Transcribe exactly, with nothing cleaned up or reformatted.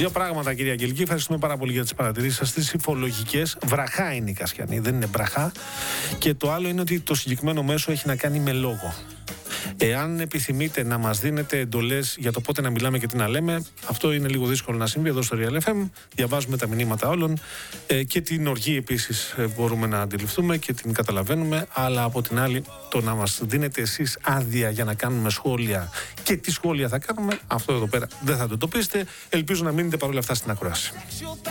Δύο πράγματα, κυρία Αγγελική. Ευχαριστούμε πάρα πολύ για τις παρατηρήσεις σας. Τις υφολογικές. Βραχά είναι η Κασιανή, δεν είναι μπραχά. Και το άλλο είναι ότι το συγκεκριμένο μέσο έχει να κάνει με λόγο. Εάν επιθυμείτε να μας δίνετε εντολές για το πότε να μιλάμε και τι να λέμε, αυτό είναι λίγο δύσκολο να συμβεί εδώ στο Real εφ εμ. Διαβάζουμε τα μηνύματα όλων ε, και την οργή επίσης ε, μπορούμε να αντιληφθούμε και την καταλαβαίνουμε. Αλλά από την άλλη, το να μας δίνετε εσείς άδεια για να κάνουμε σχόλια και τι σχόλια θα κάνουμε, αυτό εδώ πέρα δεν θα το εντοπίσετε. Ελπίζω να μείνετε παρόλα αυτά στην ακρόαση.